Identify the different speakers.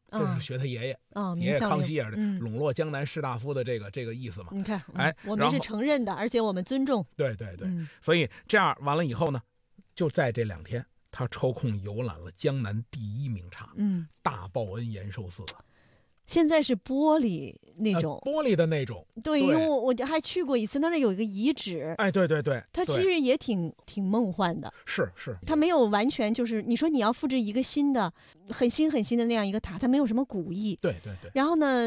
Speaker 1: 这是学他爷爷爷爷康熙也是笼络江南士大夫的这个意思嘛。
Speaker 2: 你看，
Speaker 1: 哎，
Speaker 2: 我们是承认的，而且我们尊重。
Speaker 1: 对对对，所以这样完了以后呢，就在这2天，他抽空游览了江南第1名刹，大报恩延寿寺。
Speaker 2: 现在是玻璃那种，
Speaker 1: 玻璃的那种。
Speaker 2: 对，因为我还去过一次，那儿有一个遗址。
Speaker 1: 哎，对对对，
Speaker 2: 它其实也挺梦幻的。
Speaker 1: 是，
Speaker 2: 它没有完全就是你说你要复制一个新的、很新的那样一个塔，它没有什么古意。
Speaker 1: 对对对。
Speaker 2: 然后呢，